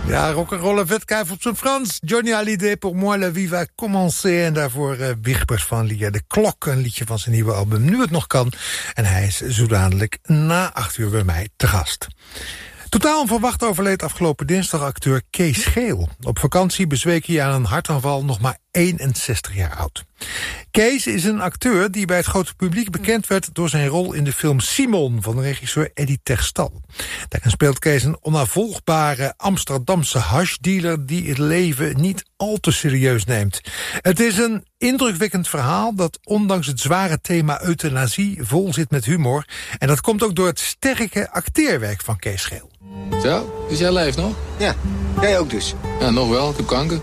Ja, rock'n'roll vetkuif op zijn Frans. Johnny Hallyday, Pour moi la vie va commencer. En daarvoor Wigbert van Lier de Klok, een liedje van zijn nieuwe album Nu het nog kan. En hij is zo dadelijk na 8 uur bij mij te gast. Totaal onverwacht overleed afgelopen dinsdag acteur Kees Geel. Op vakantie bezweek hij aan een hartaanval, nog maar 61 jaar oud. Kees is een acteur die bij het grote publiek bekend werd door zijn rol in de film Simon van de regisseur Eddie Terstal. Daarin speelt Kees een onnavolgbare Amsterdamse hashdealer die het leven niet al te serieus neemt. Het is een indrukwekkend verhaal dat ondanks het zware thema euthanasie vol zit met humor. En dat komt ook door het sterke acteerwerk van Kees Geel. Zo, dus jij leeft nog? Ja, jij ook dus. Ja, nog wel. Ik heb kanker.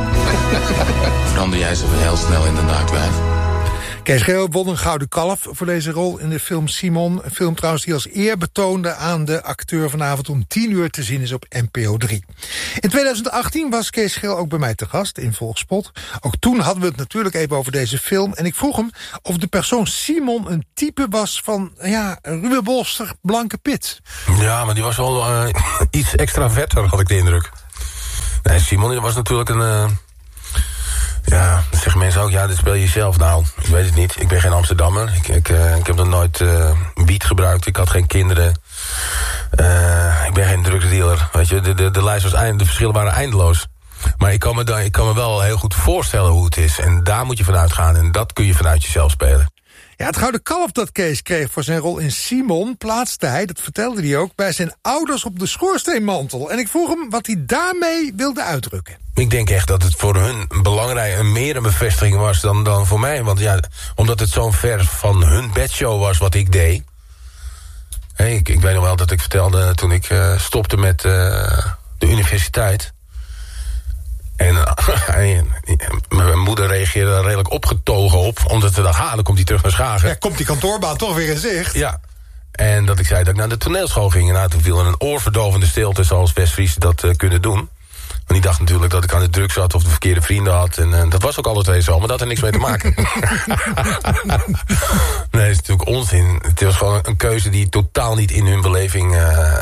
Verander jij zo heel snel in de naaktwijf? Kees Geel won een gouden kalf voor deze rol in de film Simon. Een film trouwens die als eer betoonde aan de acteur vanavond om 10 uur te zien is op NPO 3. In 2018 was Kees Geel ook bij mij te gast in Volkspot. Ook toen hadden we het natuurlijk even over deze film. En ik vroeg hem of de persoon Simon een type was van, ja, ruwe bolster, blanke pit. Ja, maar die was wel iets extraverter, had ik de indruk. Nee, Simon was natuurlijk een... Ja, dan zeggen mensen ook, ja, dit speel je zelf. Nou, ik weet het niet. Ik ben geen Amsterdammer. Ik heb nog nooit wiet gebruikt. Ik had geen kinderen. Ik ben geen drugsdealer. Weet je, de lijst was de verschillen waren eindeloos. Maar ik kan me wel heel goed voorstellen hoe het is. En daar moet je vanuit gaan. En dat kun je vanuit jezelf spelen. Ja, het gouden kalf dat Kees kreeg voor zijn rol in Simon plaatste hij, dat vertelde hij ook, bij zijn ouders op de schoorsteenmantel. En ik vroeg hem wat hij daarmee wilde uitdrukken. Ik denk echt dat het voor hun meer een bevestiging was dan voor mij. Want ja, omdat het zo'n ver van hun bedshow was wat ik deed. Hey, ik weet nog wel dat ik vertelde toen ik stopte met de universiteit. En mijn moeder reageerde er redelijk opgetogen op. Omdat ze dacht, dan komt hij terug naar Schagen. Ja, komt die kantoorbaan toch weer in zicht? Ja. En dat ik zei dat ik naar de toneelschool ging. En toen viel er een oorverdovende stilte zoals West-Friesen dat kunnen doen. Want die dacht natuurlijk dat ik aan de drugs zat of de verkeerde vrienden had. En dat was ook alle twee zo, maar dat had er niks mee te maken. Nee, dat is natuurlijk onzin. Het was gewoon een keuze die totaal niet in hun beleving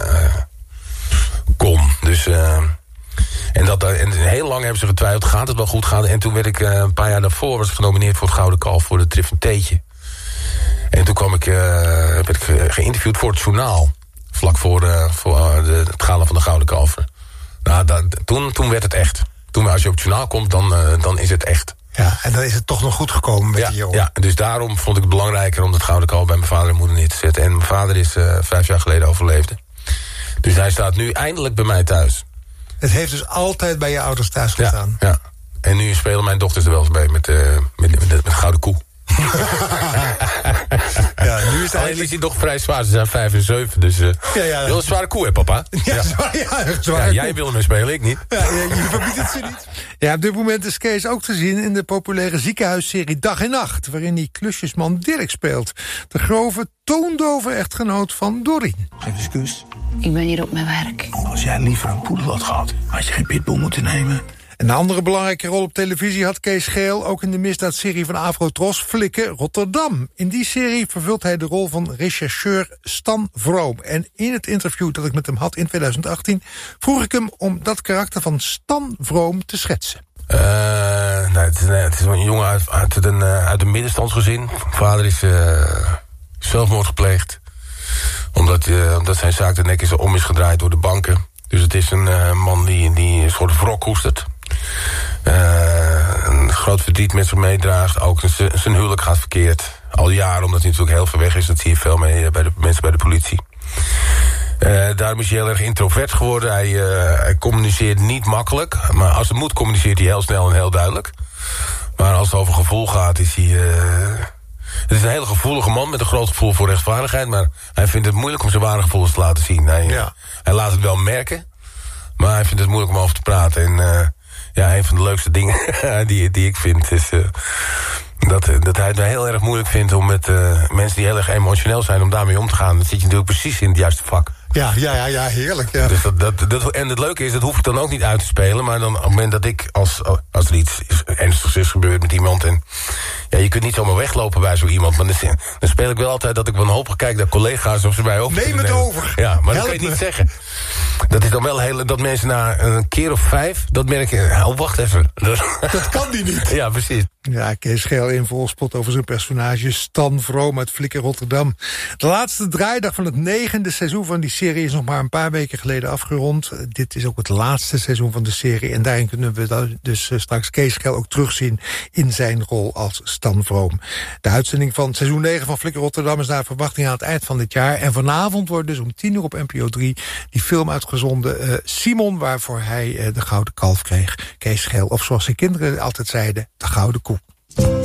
kon. Dus... En heel lang hebben ze getwijfeld, gaat het wel goed gaan? En toen werd ik een paar jaar daarvoor was ik genomineerd voor het Gouden Kalf voor de Trif een Theetje. En toen werd ik geïnterviewd voor het journaal. Vlak voor het gala van de Gouden Kalver. Nou, toen werd het echt. Als je op het journaal komt, dan is het echt. Ja, en dan is het toch nog goed gekomen met die jongen. Ja, dus daarom vond ik het belangrijker om het Gouden Kalf bij mijn vader en moeder neer te zetten. En mijn vader is 5 jaar geleden overleefd. Dus hij staat nu eindelijk bij mij thuis. Het heeft dus altijd bij je ouders thuis gestaan. Ja. En nu spelen mijn dochters er wel eens bij met Gouden Koe. Ja, nu is alleen is hij toch vrij zwaar. Ze zijn 5 en 7, dus... Je wil een zware koe, hè, papa? Ja, zwaar. Jij wil hem spelen, ik niet. Ja, je verbiedt het ze niet. Ja, op dit moment is Kees ook te zien in de populaire ziekenhuisserie Dag en Nacht, waarin hij klusjesman Dirk speelt. De grove, toondove echtgenoot van Dorien. Even excuus. Ik ben hier op mijn werk. Als jij liever een poedel had gehad, had je geen pitbull moeten nemen. Een andere belangrijke rol op televisie had Kees Geel ook in de misdaadserie van Afrotros Flikken Rotterdam. In die serie vervult hij de rol van rechercheur Stan Vroom. En in het interview dat ik met hem had in 2018 vroeg ik hem om dat karakter van Stan Vroom te schetsen. Het is een jongen uit een middenstandsgezin. Vader is zelfmoord gepleegd. Omdat zijn zaak de nek om is gedraaid door de banken. Dus het is een man die een soort wrok koestert. Een groot verdriet met zich meedraagt. Ook zijn huwelijk gaat verkeerd. Al jaren, omdat hij natuurlijk heel ver weg is. Dat zie je veel mee bij de mensen bij de politie. Daarom is hij heel erg introvert geworden. Hij communiceert niet makkelijk. Maar als het moet, communiceert hij heel snel en heel duidelijk. Maar als het over gevoel gaat, is hij... Het is een hele gevoelige man met een groot gevoel voor rechtvaardigheid. Maar hij vindt het moeilijk om zijn ware gevoelens te laten zien. Hij laat het wel merken. Maar hij vindt het moeilijk om over te praten. En een van de leukste dingen die ik vind is... Dat hij het heel erg moeilijk vindt om met mensen die heel erg emotioneel zijn... om daarmee om te gaan. Dan zit je natuurlijk precies in het juiste vak. Ja, heerlijk. Ja. Dus en het leuke is, dat hoef ik dan ook niet uit te spelen... maar dan op het moment dat ik, als er iets ernstigs is gebeurd met iemand... en je kunt niet zomaar weglopen bij zo iemand... maar dan speel ik wel altijd dat ik wanhopig kijk naar collega's... of ze mij over neem het over. Ja, maar dat kan je niet zeggen. Dat is dan wel heel... Dat mensen na een keer of 5... Dat merken... Oh, wacht even. Dat kan die niet. Ja, precies. Ja, Kees Schel in volspot over zijn personage Stan Vroom uit Flikker Rotterdam. De laatste draaidag van het 9e seizoen van die serie is nog maar een paar weken geleden afgerond. Dit is ook het laatste seizoen van de serie. En daarin kunnen we dus straks Kees Schel ook terugzien in zijn rol als Stan Vroom. De uitzending van seizoen 9 van Flikker Rotterdam is naar verwachting aan het eind van dit jaar. En vanavond wordt dus om 10:00 op NPO 3 die film uitgezonden. Simon, waarvoor hij de Gouden Kalf kreeg. Kees Schel, of zoals zijn kinderen altijd zeiden, de Gouden Koe.